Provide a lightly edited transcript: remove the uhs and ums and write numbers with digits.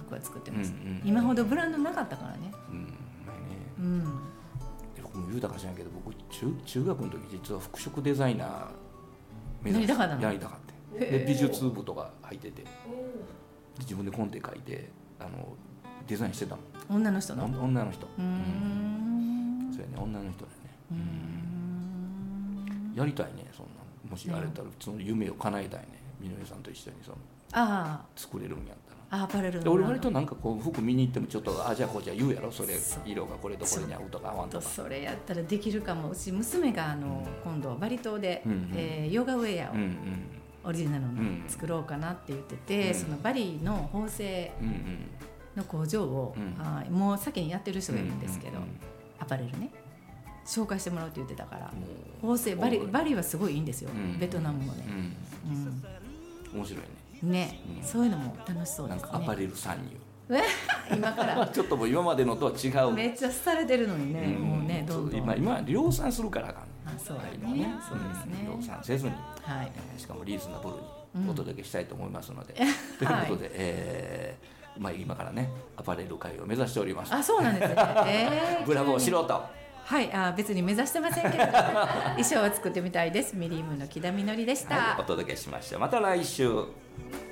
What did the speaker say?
僕は作ってました、今ほどブランドなかったからね。 僕も言うたか知らんけど、僕中学の時実は服飾デザイナー目指してやりたかったで、美術部とか入ってて、自分でコンテ書いてデザインしてたもん。 女の人の女の人、そうやね、女の人だよね。やりたいね、そんなもしやれたらその夢を叶えたいね、みのりさんと一緒に作れるんやったら。 アパレルの俺割となんかこう服見に行ってもちょっとじゃあこうじゃ言うやろ、それ色がこれとこれに合うとか合わんとか。 それやったらできるかも。うち娘が今度バリ島で、ヨガウェアをオリジナルの作ろうかなって言ってて、そのバリの縫製の工場を、もう先にやってる人がいるんですけど、アパレルね紹介してもらうって言ってたから、縫製バリはすごいいいんですよ、ベトナムもね。 面白いね、そういうのも楽しそうですね。 なんかアパレル参入今からちょっともう今までのとは違う。 めっちゃ廃れてるのにね、もうねどんどん今量産するからあかん。 そうですね、そうですね。 量産せずに、しかもリーズナブルにお届けしたいと思いますので、ということで、今からねアパレル界を目指しております。 そうなんですね。 ブラボー素人。 はい、別に目指してませんけれど衣装を作ってみたいです。ミリームの木田みのりでした。 お届けしました。また来週。